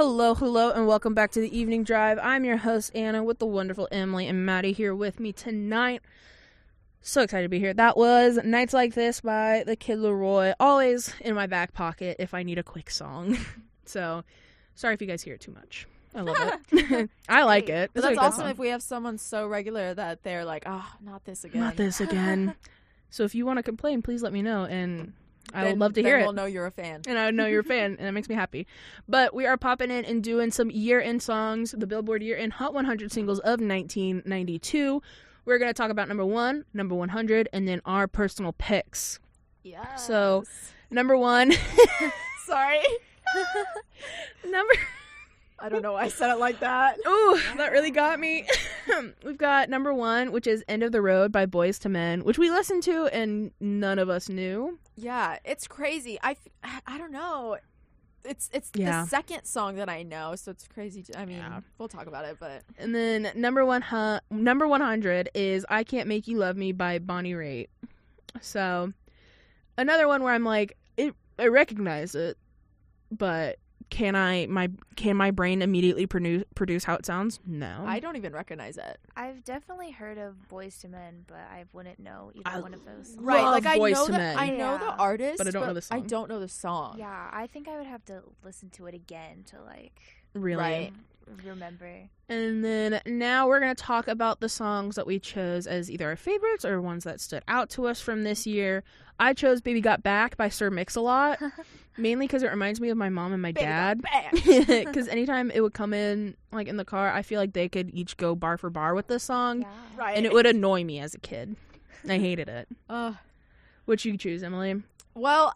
Hello, and welcome back to the Evening Drive. I'm your host, Anna, with the wonderful Emily and Maddie here with me tonight. So excited to be here. That was Nights Like This by the Kid Laroi. Always in my back pocket if I need a quick song. So, sorry if you guys hear it too much. I love it. I like it. But that's awesome if we have someone so regular that they're like, not this again. Not this again. So if you want to complain, please let me know, and I would love to hear it. Then we'll know you're a fan. And I know you're a fan, and it makes me happy. But we are popping in and doing some year-end songs, the Billboard Year-End Hot 100 Singles of 1992. We're going to talk about number 1, number 100, and then our personal picks. Yeah. So, number 1. Sorry. I don't know why I said it like that. Ooh, that really got me. We've got number 1, which is End of the Road by Boyz II Men, which we listened to and none of us knew. Yeah, it's crazy. I don't know. It's the second song that I know, so it's crazy. We'll talk about it, but... And then number 100 is I Can't Make You Love Me by Bonnie Raitt. So, another one where I'm like, I recognize it, but... Can my brain immediately produce how it sounds? No. I don't even recognize it. I've definitely heard of Boyz II Men, but I wouldn't know either one of those. Right, like I Boyz know II Men. I know the artist, but I don't know the song. I don't know the song. Yeah, I think I would have to listen to it again to really remember. And then now we're going to talk about the songs that we chose as either our favorites or ones that stood out to us from this year. I chose Baby Got Back by Sir Mix-a-Lot, mainly because it reminds me of my mom and my dad. Because anytime it would come in, like in the car, I feel like they could each go bar for bar with this song. Yeah. Right. And it would annoy me as a kid. I hated it. What'd you choose, Emily? Well,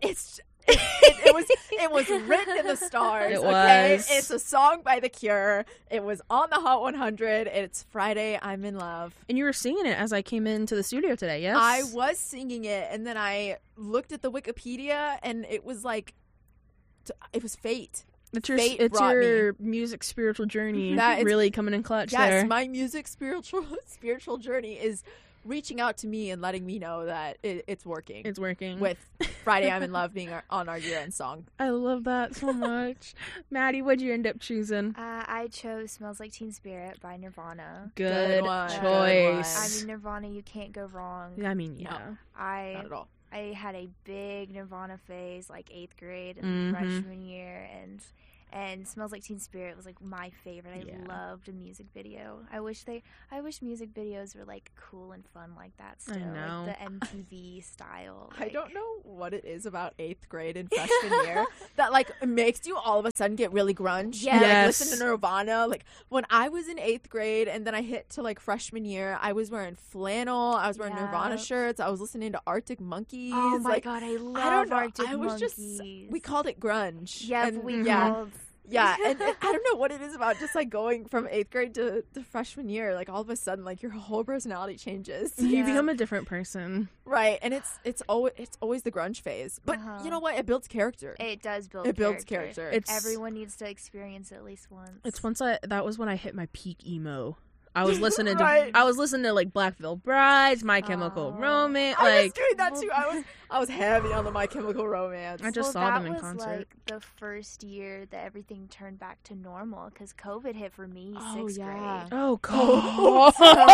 it was written in the stars. It okay? was. It's a song by The Cure. It was on the Hot 100. It's Friday. I'm in Love. And you were singing it as I came into the studio today, yes? I was singing it, and then I looked at the Wikipedia, and it was like, it was fate. It's Fate your brought me. music spiritual journey That is- really coming in clutch Yes, there. my music spiritual journey is reaching out to me and letting me know that it's working. It's working. With Friday I'm in Love being on our year-end song. I love that so much. Maddie, what'd you end up choosing? I chose Smells Like Teen Spirit by Nirvana. Good one. choice. I mean, Nirvana, you can't go wrong. I mean, yeah. No. Not at all. I had a big Nirvana phase, like 8th grade and freshman year, and Smells Like Teen Spirit was like my favorite. I loved a music video. I wish music videos were like cool and fun like that still. I know. Like the MTV style. I don't know what it is about 8th grade and freshman year that like makes you all of a sudden get really grunge. Yeah. You, like, Yes. listen to Nirvana. Like when I was in 8th grade and then I hit to like freshman year, I was wearing flannel. I was wearing Nirvana shirts. I was listening to Arctic Monkeys. Oh my like, god, I love I don't know. Arctic I was Monkeys. we called it grunge. Yeah, and, we called. Yeah, and I don't know what it is about just like going from 8th grade to freshman year. Like all of a sudden, like your whole personality changes. You become a different person. Right, and it's always the grunge phase. But you know what? It builds character. It does build. It builds character. Everyone needs to experience it at least once. It's that was when I hit my peak emo. I was listening Right. to like Black Veil Brides, My Chemical Romance. I was doing that too. I was heavy on the My Chemical Romance. I just saw them in that concert. was like the first year that everything turned back to normal because COVID hit for me Oh, 6th yeah. grade. Oh god!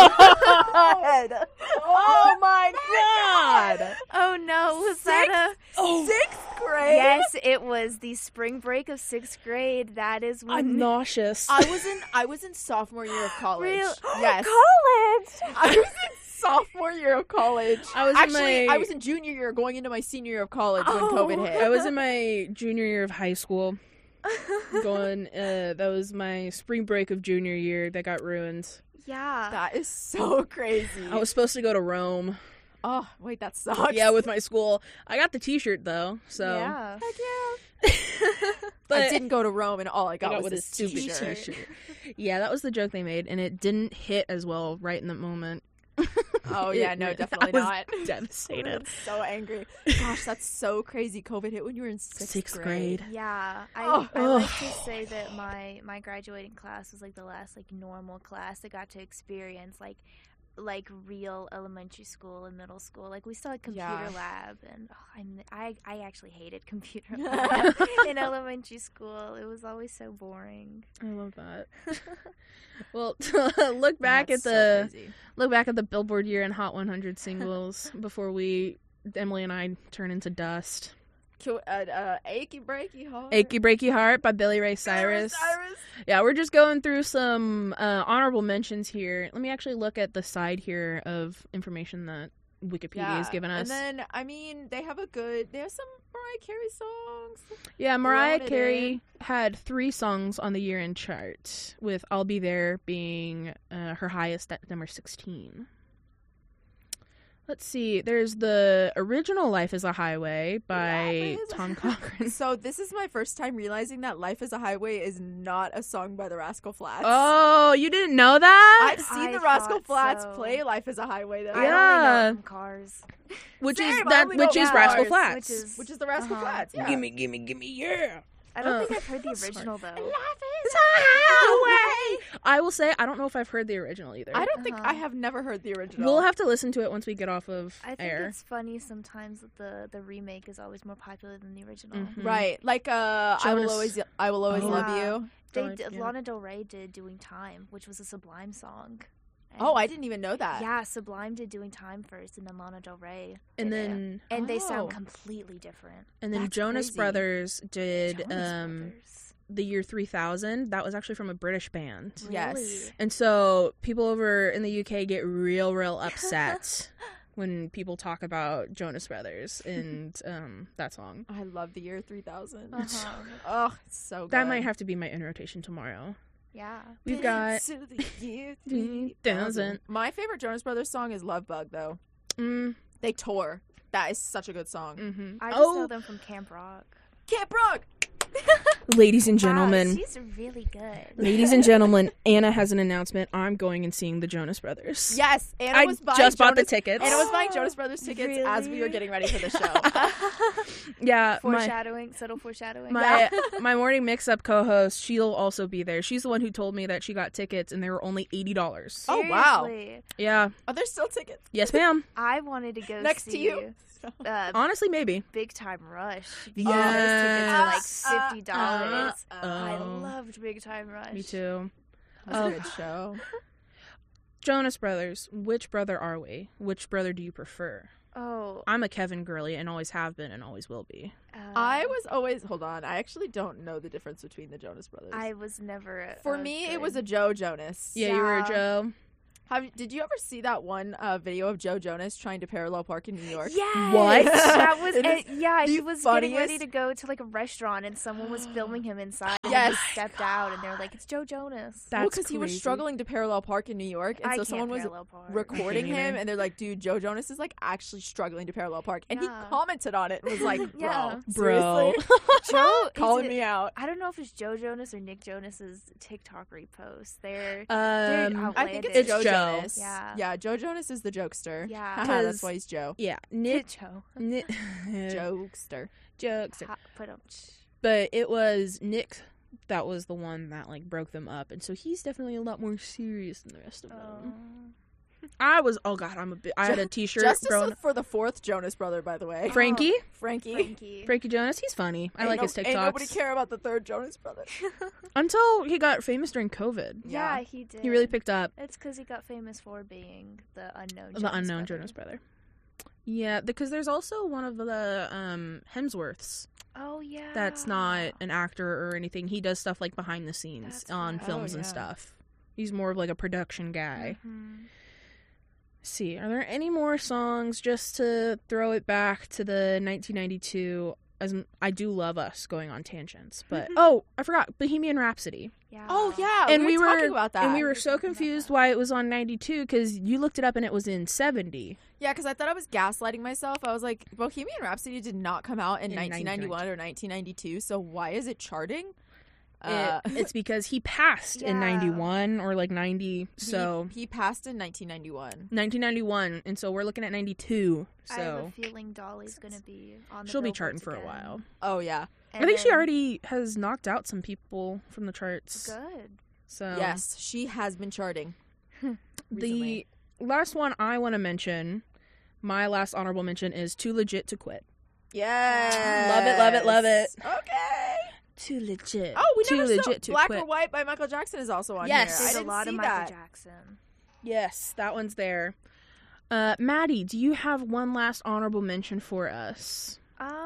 Oh my god! Oh no, was that a 6th grade? Yes, it was the spring break of 6th grade. That is when I'm nauseous. I was in sophomore year of college. Real- Yes. college. I was in sophomore year of college. I was in junior year going into my senior year of college when COVID hit. I was in my junior year of high school. That was my spring break of junior year that got ruined. Yeah. That is so crazy. I was supposed to go to Rome. Oh, wait, that sucks. Yeah, with my school. I got the t-shirt though, so. Yeah. Heck yeah. But I didn't go to Rome and all I got was with this stupid t-shirt. Yeah, that was the joke they made, and it didn't hit as well right in the moment. Oh, yeah, no, definitely I was not. devastated. So angry. Gosh, that's so crazy. COVID hit when you were in sixth grade. Yeah, Oh. I like to say that my graduating class was like the last like normal class that got to experience like like real elementary school and middle school. Like we still had computer lab, and I actually hated computer lab in elementary school. It was always so boring. I love that. Well, look back at the Billboard Year and Hot 100 singles before Emily and I turn into dust. Achy Breaky Heart. Achy Breaky Heart by Billy Ray Cyrus. Yeah, we're just going through some honorable mentions here. Let me actually look at the side here of information that Wikipedia has given us. And then, I mean, they have some Mariah Carey songs. Yeah, Mariah Carey had 3 songs on the year-end chart, with I'll Be There being her highest at number 16. Let's see. There's the original Life is a Highway by Tom Cochrane. So this is my first time realizing that Life is a Highway is not a song by the Rascal Flatts. Oh, you didn't know that? I've seen the Rascal Flats play Life is a Highway, though. I only know from Cars. Which is Rascal Flatts. Which is the Rascal Flatts, yeah. Gimme, yeah. I don't think I've heard the original, though. Life is a highway. I will say, I don't know if I've heard the original either. I don't think I have never heard the original. We'll have to listen to it once we get off of air. I think it's funny sometimes that the remake is always more popular than the original. Mm-hmm. Right. Like, I Will Always Love You. Lana Del Rey did Doing Time, which was a Sublime song. Oh, I didn't even know that. Yeah, Sublime did Doing Time first, and then Lana Del Rey. And they sound completely different. And then That's Jonas crazy. Brothers did the year 3000. That was actually from a British band. Really? Yes. And so people over in the UK get real upset when people talk about Jonas Brothers and that song. I love the year 3000. Uh-huh. It's so good. That might have to be my in rotation tomorrow. Yeah. We've got to the year 3000. My favorite Jonas Brothers song is Love Bug, though. They tour. That is such a good song. Mm-hmm. I just know them from Camp Rock. Camp Rock! Ladies and gentlemen. Wow, she's really good. Ladies and gentlemen, Anna has an announcement. I'm going and seeing the Jonas Brothers. Yes, Anna was buying bought the tickets. Anna was buying Jonas Brothers tickets as we were getting ready for the show. Yeah. Subtle foreshadowing. My morning mix-up co-host, she'll also be there. She's the one who told me that she got tickets and they were only $80. Oh, wow. Yeah. Are there still tickets? Yes, ma'am. I wanted to go next see to you. Honestly, maybe. Big Time Rush. Yes. Those tickets were like $50. I Oh. loved Big Time Rush. Me too. That was a good show. Jonas Brothers, which brother are we? Which brother do you prefer? Oh. I'm a Kevin girly and always have been and always will be. I was always... Hold on. I actually don't know the difference between the Jonas Brothers. I was never... For me, it was a Joe Jonas. Yeah, you were a Joe. Did you ever see that one video of Joe Jonas trying to parallel park in New York? Yes. What? That was he was funniest. getting ready to go to like a restaurant and someone was filming him inside. Yes. And he stepped out and they were like, "It's Joe Jonas." That's because he was crazy. struggling to parallel park in New York, and so someone was recording him, and they're like, "Dude, Joe Jonas is like actually struggling to parallel park," and he commented on it and was like, "Bro, seriously? Joe calling me out." I don't know if it's Joe Jonas or Nick Jonas's TikTok reposts. They're I think it's Joe Jonas. Yeah, Joe Jonas is the jokester. Yeah, that's why he's Joe. Yeah, Nick. Jokester. But it was Nick that was the one that like broke them up, and so he's definitely a lot more serious than the rest of them. I had a T-shirt. Justice for the fourth Jonas brother, by the way. Frankie Jonas. He's funny. I like his TikToks. Ain't nobody care about the third Jonas brother. Until he got famous during COVID. Yeah, he did. He really picked up. It's because he got famous for being the unknown Jonas brother. Yeah, because there's also one of the Hemsworths. Oh yeah. That's not an actor or anything. He does stuff like behind the scenes on films and stuff. He's more of like a production guy. Mm-hmm. See, are there any more songs just to throw it back to the 1992? As I do love us going on tangents, but I forgot Bohemian Rhapsody. Yeah. Oh yeah, and we were talking about that, and we were so confused why it was on 92 because you looked it up and it was in 70. Yeah, because I thought I was gaslighting myself. I was like, Bohemian Rhapsody did not come out in 1991 or 1992, so why is it charting? It's because he passed in 91 or like 90. So he passed in 1991. 1991, and so we're looking at 92. So I have a feeling Dolly's gonna be on. She'll be charting for a while. Oh yeah, I think she already has knocked out some people from the charts. Good. So yes, she has been charting. the last one I want to mention, my last honorable mention is Too Legit to Quit. Yes. Love it, love it, love it. Okay. Too legit. Oh, we Too never legit saw to Black Quit. or White by Michael Jackson is also on Yes. here. There's I didn't a lot see of Michael that. Jackson. Yes, that one's there. Maddie, do you have one last honorable mention for us?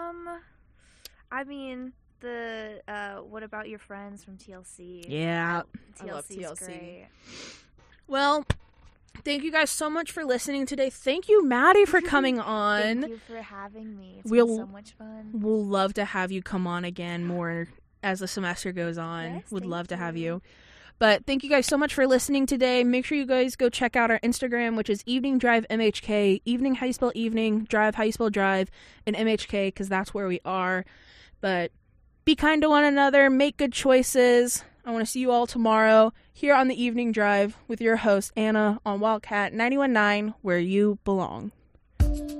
I mean, the What About Your Friends from TLC. Yeah. I love TLC is TLC. great. Well, thank you guys so much for listening today. Thank you, Maddie, for coming on. Thank you for having me. It's been so much fun. We'll love to have you come on again more as the semester goes on. Yes, Would love to have you. you. But thank you guys so much for listening today. Make sure you guys go check out our Instagram, which is Evening Drive MHK. Evening, how you spell evening, drive, how you spell drive, and MHK, because that's where we are. But be kind to one another. Make good choices. I want to see you all tomorrow here on the Evening Drive with your host, Anna, on Wildcat 91.9, where you belong.